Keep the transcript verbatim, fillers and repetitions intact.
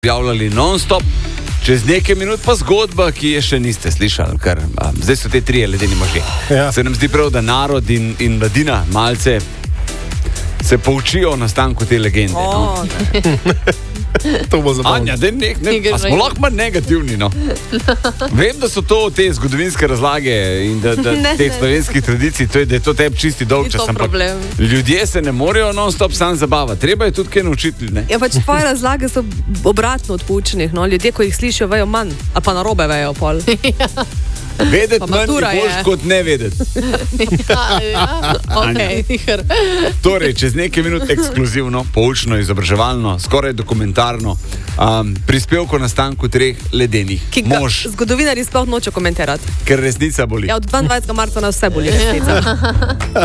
Objavljali non-stop, čez nekaj minut pa zgodba, ki je še niste slišali, ker a, zdaj so te trije ledeni možje. Ja. Se nam zdi prav, da narod in, in mladina malce se poučijo o nastanku te legende. Oh, no? To bo zabavno. Anja, ne, ne, ne, a smo lahko manj negativni, no? Vem, da so to te zgodovinske razlage in da, da Ne, teh ne. slovenskih tradicij, to je, da je to tebi čisti dolgčas, Ni to ampak problem. ljudje se ne morejo non-stop sam zabavati. Treba je tudi kaj naučiti, ne? Ja, pač tvoje razlage so obratno od poučenih. No? Ljudje, ko jih slišijo, vejo manj, ali pa narobe vejo pol. Vedeti Pa manj je matura boljš je. kot ne vedeti. Ja, ja. Okay. Torej, čez nekaj minut ekskluzivno, poučno, izobraževalno, skoraj dokumentarno um, prispevko o nastanku treh ledenih Ki ga mož, zgodovinarji sploh nočejo komentirati. ker resnica boli. Ja, od dvaindvajsetega marca nas vse boli resnica.